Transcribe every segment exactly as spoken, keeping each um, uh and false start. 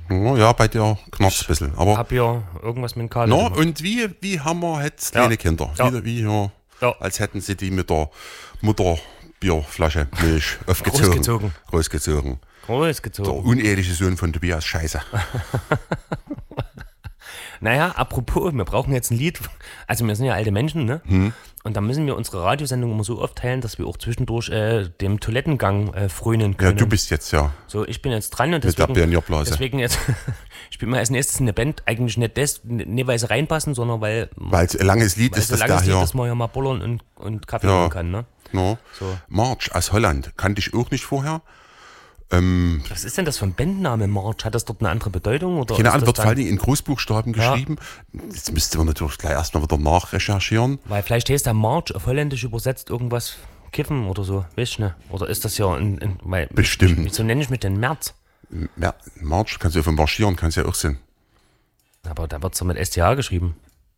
Ja, bei dir knarzt ein bisschen. Aber hab ja irgendwas mit dem Kabel. no, und wie, wie haben wir jetzt Ja. kleine Kinder? Ja. Wie, wie ja, Ja. als hätten sie die mit der Mutterbierflasche Milch aufgezogen. Großgezogen. Großgezogen. Der Großgezogen. uneheliche Sohn von Tobias Scheiße. Naja, apropos, wir brauchen jetzt ein Lied. Also wir sind ja alte Menschen, ne? Hm. Und da müssen wir unsere Radiosendung immer so aufteilen, dass wir auch zwischendurch äh, dem Toilettengang äh, frönen Ja, können. du bist jetzt ja So, ich bin jetzt dran und mit der deswegen, Pionierblase. deswegen jetzt spielen wir als nächstes eine Band, eigentlich nicht, des, nicht weil sie reinpassen, sondern weil, Weil es ein langes Lied weil ist, so das lange da Lied, hier. dass man ja mal bullern und, und Kaffee Ja. machen kann, ne? No. So. March aus Holland, kannte ich auch nicht vorher. Ähm, Was ist denn das für ein Bandname, March? Hat das dort eine andere Bedeutung? Oder keine ist Ahnung, das wird vor dann- allen Dingen in Großbuchstaben Ja. geschrieben. Jetzt müsste man natürlich gleich erstmal wieder nachrecherchieren. Weil vielleicht heißt der March auf Holländisch übersetzt irgendwas Kiffen oder so, weißt du, ne? Oder ist das ja ein, ein weil, Bestimmt. Wieso nenne ich mich denn März? Mer- March, kannst du ja von marschieren, kannst ja auch sehen. Aber da wird es doch mit S T H geschrieben.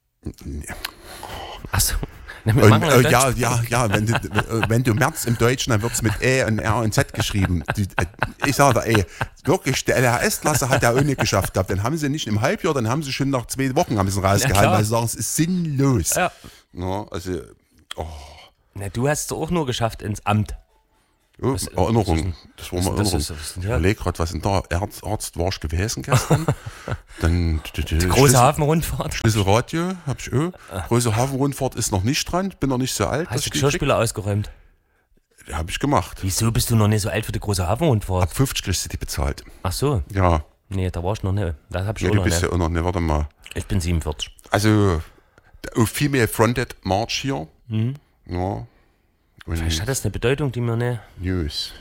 Achso. Wir Und, machen äh, das ja, Deutsch. ja, ja, wenn du, äh, wenn du März im Deutschen, dann wird es mit E und R und Z geschrieben. Die, äh, ich sage da, ey, wirklich, der L H S-Klasse hat ja auch nicht geschafft gehabt. Dann haben sie nicht im Halbjahr, dann haben sie schon nach zwei Wochen haben sie ihn rausgehalten, klar. weil sie sagen, es ist sinnlos. Ja. Ja, also, Na, du hast es auch nur geschafft ins Amt. oh, Was- Erinnerung. Das war mal was- das Erinnerung. ist- das ist- Ich ja. überlege gerade, was in der Arzt, Arzt war ich gewesen gestern. Dann die, die, Große Hafenrundfahrt. Schlüsselradio habe ich auch. Große Hafenrundfahrt ist noch nicht dran. Bin noch nicht so alt. Hast du Geschirrspüler ausgeräumt? Habe ich gemacht. Wieso bist du noch nicht so alt für die große Hafenrundfahrt? Ab fünfzig kriegst du die bezahlt. Ach so. Ja. Nee, da war ich noch nicht. Das hab ich Ja, auch du noch bist nicht. ja auch noch, ne, warte mal. Ich bin siebenundvierzig. Also, der Female Fronted March hier. Mhm. Ja. Vielleicht Und hat das eine Bedeutung, die mir nicht... News.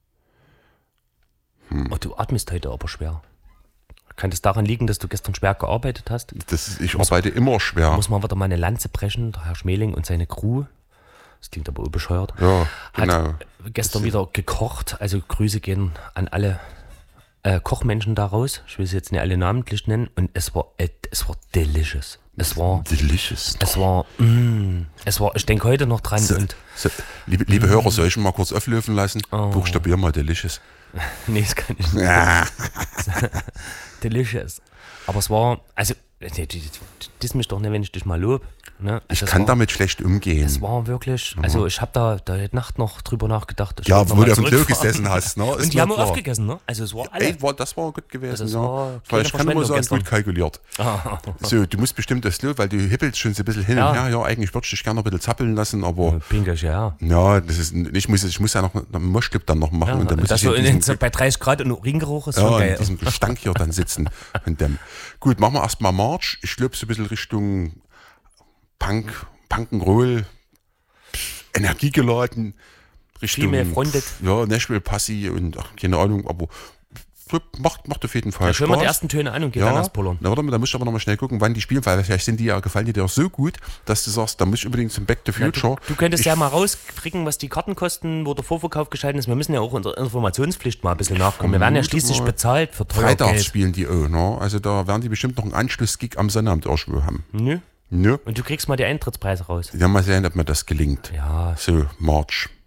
Oh, du atmest heute aber schwer. Kann das daran liegen, dass du gestern schwer gearbeitet hast? Das ist, ich arbeite immer schwer. Muss man wieder mal eine Lanze brechen, der Herr Schmeling und seine Crew. Das klingt aber bescheuert. Ja, Hat genau. gestern wieder gekocht. Also Grüße gehen an alle äh, Kochmenschen daraus. Ich will sie jetzt nicht alle namentlich nennen. Und es war, äh, es war delicious. Es war, Delicious. es war, mm, es war, ich denke heute noch dran. So, Und so, liebe, liebe Hörer, soll ich ihn mal kurz auflösen lassen? Oh. Buchstabier mal Delicious. nee, das kann ich nicht. Ja. Delicious. Aber es war, also, nee, du, du, du diss mich doch nicht, wenn ich dich mal lob. Ne? Also Ich es kann war, damit schlecht umgehen. Es war wirklich, also ich habe da, da heute Nacht noch drüber nachgedacht. Ich Ja, wollte noch wo mal du auf dem Klo zurückfahren. gesessen hast. Ne? Ist Und die mir haben auch klar. aufgegessen, ne? Also es war alle. Ey, war, das war gut gewesen. Das ja. war Weil keine ich kann immer sagen, Verschwendung gut kalkuliert. So, du musst bestimmt das Klo, weil du hippelst schon so ein bisschen hin Ja. und her. Ja, eigentlich würde ich dich gerne noch ein bisschen zappeln lassen, aber Pinkisch, ja. ja, das ist, ich muss, ich muss ja noch einen Moschclip dann noch machen ja und dann muss das ich so in in, diesem, so bei dreißig Grad und Uringeruch ist ja, schon in geil. diesem Gestank hier dann sitzen. Und dem. Gut, machen wir erstmal March. Ich glaube so ein bisschen Richtung Punk, Punk'n'Roll, energiegeladen, Richtung Female Fronted. ja, Nashville Passy und ach, keine Ahnung, aber macht, macht auf jeden Fall Ja, Spaß. hören wir die ersten Töne an und geht dann Ja, erst pullern. na, warte mal, da musst du aber noch mal schnell gucken, wann die spielen, weil vielleicht sind die ja, gefallen die dir auch so gut, dass du sagst, da muss ich unbedingt zum Back to Ja, Future. du, du könntest ich, ja mal rauskriegen, was die Karten kosten, wo der Vorverkauf geschalten ist. Wir müssen ja auch unserer Informationspflicht mal ein bisschen nachkommen. Wir werden ja vermute schließlich mal, bezahlt für teuer Freitags Geld. spielen die auch, ne? Also da werden die bestimmt noch einen Anschlussgig am Sonnabend irgendwo haben. Nö. Ne? Und du kriegst mal die Eintrittspreise raus. Ja, mal sehen, ob mir das gelingt. Ja, So, March.